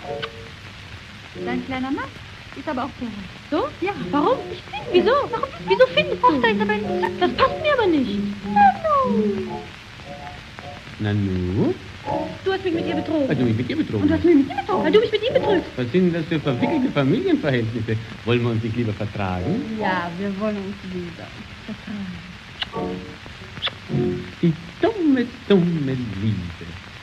Dein kleiner Max ist aber auch sehr reich. So? Ja, warum? Ich finde. Wieso? Warum? Wieso findest du? Da ist aber ein Sack. Das passt mir aber nicht. Nanu? Du hast mich mit ihr betrogen. Weil du mich mit ihr betrogen Und du hast mich mit ihm betrogen, weil du mich mit ihm betrügst. Was sind das für verwickelte Familienverhältnisse? Wollen wir uns nicht lieber vertragen? Ja, wir wollen uns wieder vertragen. Die dumme, dumme Liebe.